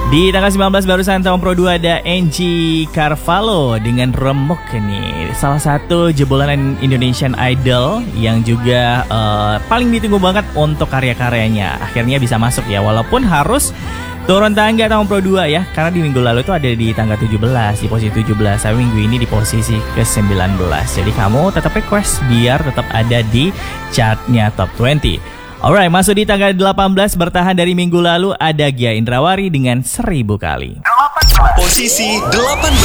Di tanggal 19 barusan tahun Pro 2 ada Angie Carvalho dengan Remuk nih. Salah satu jebolan Indonesian Idol yang juga paling ditunggu banget untuk karya-karyanya. Akhirnya bisa masuk ya, walaupun harus turun tangga tahun Pro 2 ya. Karena di minggu lalu itu ada di tangga 17, di posisi 17. Tapi minggu ini di posisi ke-19. Jadi kamu tetap request biar tetap ada di chartnya Top 20. Alright, masuk di tanggal 18 bertahan dari minggu lalu ada Gia Indrawari dengan 1000 kali. Posisi 18.